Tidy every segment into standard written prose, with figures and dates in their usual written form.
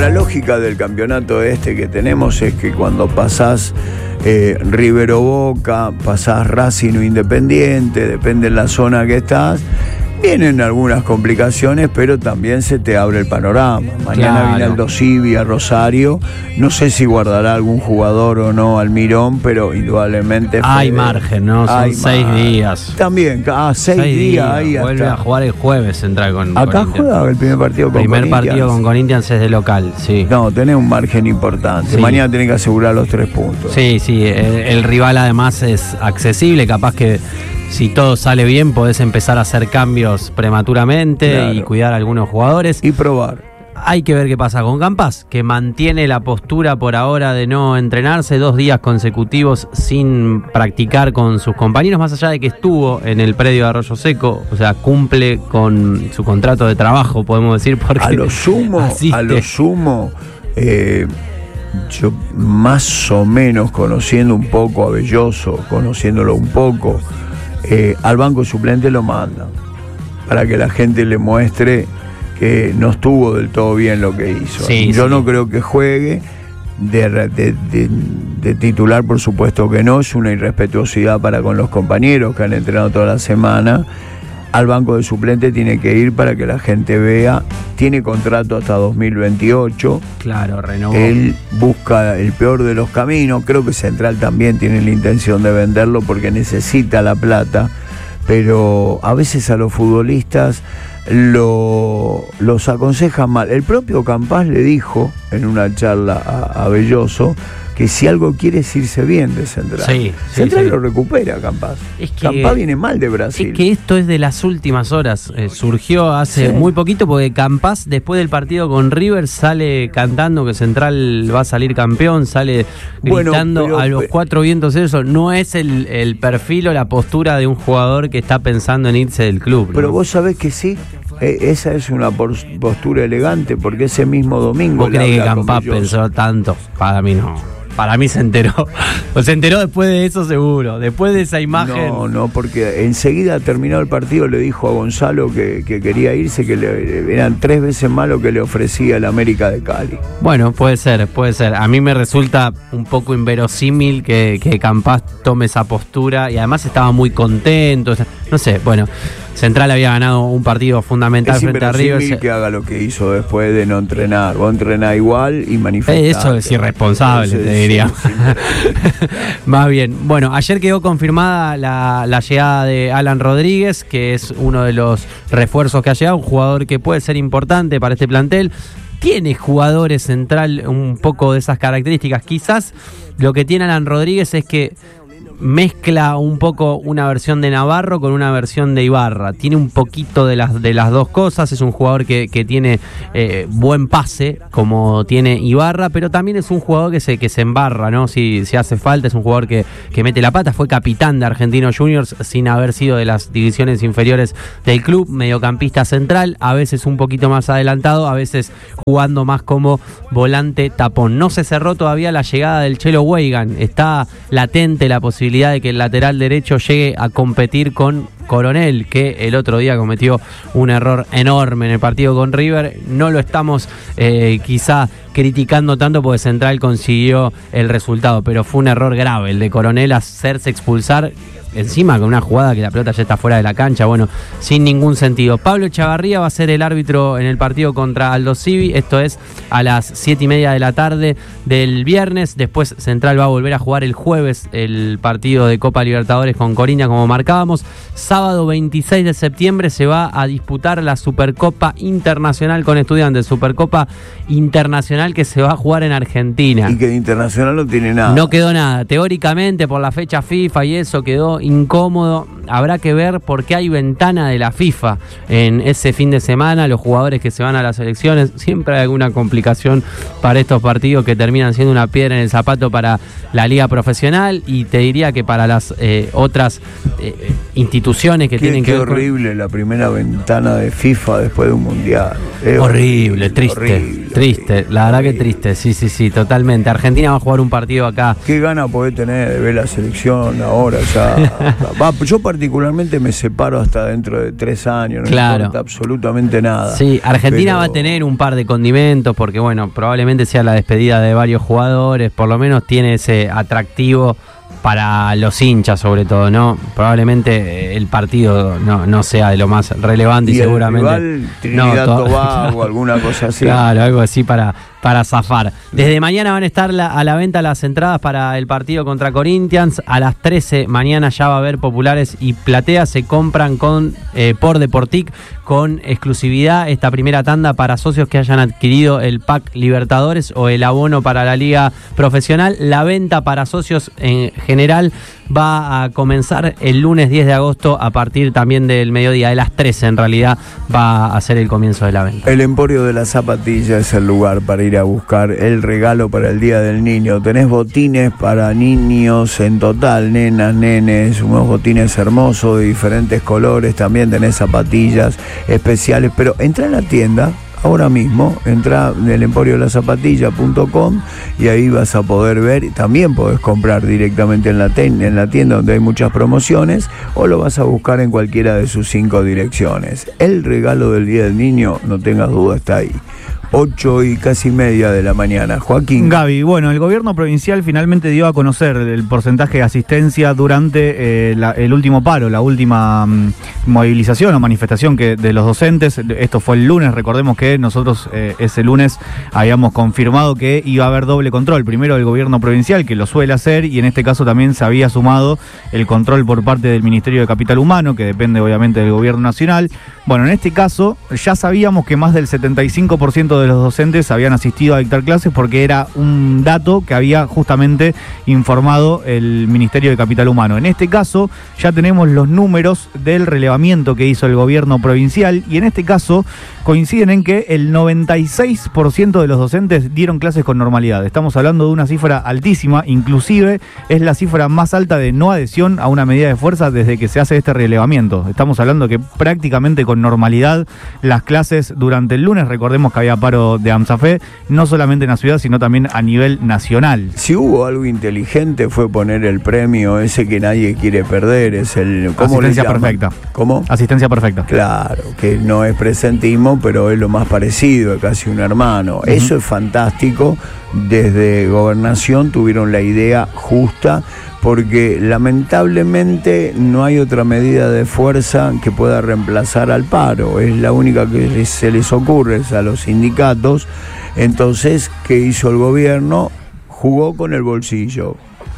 la lógica del campeonato que tenemos es que cuando pasás River o Boca, pasás Racing o Independiente, depende de la zona que estás, vienen algunas complicaciones, pero también se te abre el panorama. Mañana viene Aldo Civi a Rosario. No sé si guardará algún jugador o no Almirón, pero indudablemente hay margen, ¿no? Son 6 días. También, 6 días ahí. Vuelve a jugar el jueves Central con acá juega el primer partido con Corinthians. Partido con Corinthians es de local, sí. No, tenés un margen importante. Sí. Mañana tenés que asegurar los 3 puntos. Sí, el rival además es accesible, capaz que si todo sale bien podés empezar a hacer cambios prematuramente y cuidar a algunos jugadores. Y probar. Hay que ver qué pasa con Campas, que mantiene la postura por ahora de no entrenarse 2 días consecutivos sin practicar con sus compañeros, más allá de que estuvo en el predio de Arroyo Seco, o sea, cumple con su contrato de trabajo, podemos decir, porque a lo sumo, yo más o menos conociendo un poco a Belloso, conociéndolo un poco, al banco suplente lo mandan para que la gente le muestre que no estuvo del todo bien lo que hizo. Yo no creo que juegue de titular, por supuesto que no. Es una irrespetuosidad para con los compañeros que han entrenado toda la semana. Al banco de suplente tiene que ir para que la gente vea. Tiene contrato hasta 2028. Claro, renovó. Él busca el peor de los caminos. Creo que Central también tiene la intención de venderlo porque necesita la plata. Pero a veces a los futbolistas los aconsejan mal. El propio Campas le dijo en una charla a Belloso que si algo quiere es irse bien de Central. Central lo recupera, Campas. Campas viene mal de Brasil. Es que esto es de las últimas horas. Surgió hace muy poquito porque Campas, después del partido con River, sale cantando que Central va a salir campeón, sale gritando a los 4 vientos eso. No es el perfil o la postura de un jugador que está pensando en irse del club, ¿no? Pero vos sabés que sí. Esa es una postura elegante, porque ese mismo domingo... ¿Vos crees que Campas pensó tanto? Para mí no. Para mí se enteró. O se enteró después de eso seguro. Después de esa imagen. No, porque enseguida terminado el partido le dijo a Gonzalo que quería irse, que eran 3 veces más lo que le ofrecía el América de Cali. Bueno, puede ser. A mí me resulta un poco inverosímil que Campas tome esa postura y además estaba muy contento. No sé, bueno. Central había ganado un partido fundamental frente a River. Es que haga lo que hizo después de no entrenar. Vos entrenás igual y manifestás. Eso es irresponsable, te diría. Más bien. Bueno, ayer quedó confirmada la llegada de Alan Rodríguez, que es uno de los refuerzos que ha llegado, un jugador que puede ser importante para este plantel. Tiene jugadores Central un poco de esas características. Quizás lo que tiene Alan Rodríguez es que mezcla un poco una versión de Navarro con una versión de Ibarra. Tiene un poquito de las dos cosas. Es un jugador que tiene buen pase, como tiene Ibarra, pero también es un jugador que se embarra, ¿no? Si hace falta, es un jugador que mete la pata. Fue capitán de Argentinos Juniors sin haber sido de las divisiones inferiores del club. Mediocampista central, a veces un poquito más adelantado, a veces jugando más como volante tapón. No se cerró todavía la llegada del Chelo Weigan. Está latente la posibilidad de que el lateral derecho llegue a competir con Coronel, que el otro día cometió un error enorme en el partido con River. No lo estamos quizá criticando tanto porque Central consiguió el resultado, pero fue un error grave el de Coronel, hacerse expulsar encima con una jugada que la pelota ya está fuera de la cancha, bueno, sin ningún sentido. Pablo Echavarría va a ser el árbitro en el partido contra Aldo Civi. Esto es a las 7:30 de la tarde del viernes. Después Central va a volver a jugar el jueves el partido de Copa Libertadores con Corinthians, como marcábamos. Sábado 26 de septiembre se va a disputar la Supercopa Internacional con Estudiantes, Supercopa Internacional que se va a jugar en Argentina. Y que de internacional no tiene nada. No quedó nada. Teóricamente, por la fecha FIFA y eso, quedó incómodo. Habrá que ver por qué hay ventana de la FIFA en ese fin de semana. Los jugadores que se van a las selecciones, siempre hay alguna complicación para estos partidos que terminan siendo una piedra en el zapato para la liga profesional, y te diría que para las otras instituciones que tienen que ver horrible la primera ventana de FIFA después de un mundial. Horrible, triste. Horrible. Triste, la verdad que triste, sí, totalmente. Argentina va a jugar un partido acá. Qué gana podés tener de ver la selección ahora ya. Yo particularmente me separo hasta dentro de 3 años, no importa absolutamente nada. Sí, Argentina va a tener un par de condimentos porque, bueno, probablemente sea la despedida de varios jugadores, por lo menos tiene ese atractivo para los hinchas sobre todo, ¿no? Probablemente el partido no sea de lo más relevante y seguramente... Igual Trinidad Tobago, alguna cosa así. Claro, algo así para zafar. Desde mañana van a estar a la venta las entradas para el partido contra Corinthians. A las 13 mañana ya va a haber populares y plateas. Se compran por Deportic con exclusividad esta primera tanda para socios que hayan adquirido el pack Libertadores o el abono para la Liga Profesional. La venta para socios en general va a comenzar el lunes 10 de agosto a partir también del mediodía, de las 13 en realidad va a ser el comienzo de la venta. El Emporio de la Zapatilla es el lugar para ir a buscar el regalo para el Día del Niño. Tenés botines para niños en total, nenas, nenes, unos botines hermosos de diferentes colores, también tenés zapatillas especiales, pero entra en la tienda ahora mismo, entra en el emporiolazapatilla.com y ahí vas a poder ver, también podés comprar directamente en la tienda donde hay muchas promociones, o lo vas a buscar en cualquiera de sus 5 direcciones. El regalo del Día del Niño, no tengas duda, está ahí. 8:30 de la mañana. Joaquín. Gaby, bueno, el gobierno provincial finalmente dio a conocer el porcentaje de asistencia durante el último paro, la última movilización o manifestación de los docentes. Esto fue el lunes, recordemos que nosotros ese lunes habíamos confirmado que iba a haber doble control. Primero el gobierno provincial, que lo suele hacer, y en este caso también se había sumado el control por parte del Ministerio de Capital Humano, que depende obviamente del gobierno nacional. Bueno, en este caso ya sabíamos que más del 75% de los docentes habían asistido a dictar clases porque era un dato que había justamente informado el Ministerio de Capital Humano. En este caso ya tenemos los números del relevamiento que hizo el gobierno provincial y en este caso coinciden en que el 96% de los docentes dieron clases con normalidad. Estamos hablando de una cifra altísima, inclusive es la cifra más alta de no adhesión a una medida de fuerza desde que se hace este relevamiento. Estamos hablando que prácticamente con normalidad las clases durante el lunes, recordemos que había paro de AMSAFE, no solamente en la ciudad, sino también a nivel nacional. Si hubo algo inteligente fue poner el premio ese que nadie quiere perder, es el... ¿cómo asistencia perfecta. ¿Cómo? Asistencia perfecta. Claro, que no es presentismo, pero es lo más parecido, es casi un hermano. Uh-huh. Eso es fantástico. Desde Gobernación tuvieron la idea justa, porque lamentablemente no hay otra medida de fuerza que pueda reemplazar al paro. Es la única que se les ocurre, es a los sindicatos. Entonces, ¿qué hizo el gobierno? Jugó con el bolsillo.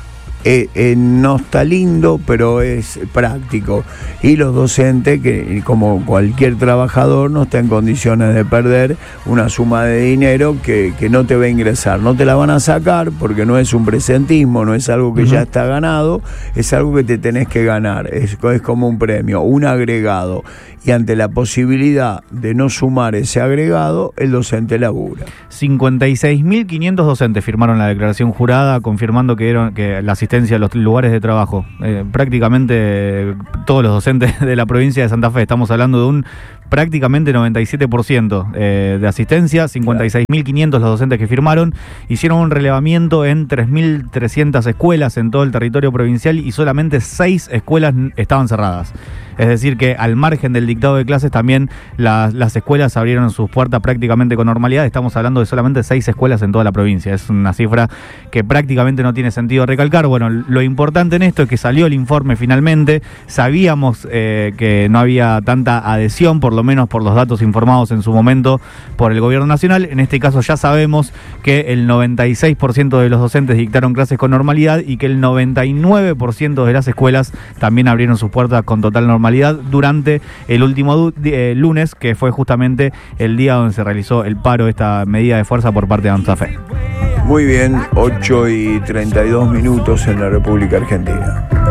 No está lindo, pero es práctico. Y los docentes, que como cualquier trabajador, no está en condiciones de perder una suma de dinero que no te va a ingresar. No te la van a sacar porque no es un presentismo, no es algo que ya está ganado, es algo que te tenés que ganar. Es como un premio, un agregado. Y ante la posibilidad de no sumar ese agregado, el docente labura. 56.500 docentes firmaron la declaración jurada confirmando que la asistencia a los lugares de trabajo, prácticamente todos los docentes de la provincia de Santa Fe, estamos hablando de un prácticamente 97% de asistencia, 56.500 los docentes que firmaron, hicieron un relevamiento en 3.300 escuelas en todo el territorio provincial y solamente 6 escuelas estaban cerradas. Es decir que al margen del dictado de clases también las escuelas abrieron sus puertas prácticamente con normalidad. Estamos hablando de solamente 6 escuelas en toda la provincia. Es una cifra que prácticamente no tiene sentido recalcar. Bueno, lo importante en esto es que salió el informe finalmente. Sabíamos que no había tanta adhesión, por lo menos por los datos informados en su momento por el gobierno nacional. En este caso ya sabemos que el 96% de los docentes dictaron clases con normalidad y que el 99% de las escuelas también abrieron sus puertas con total normalidad durante el último lunes, que fue justamente el día donde se realizó el paro, esta medida de fuerza por parte de AMSAFE. Muy bien, 8:32 en la República Argentina.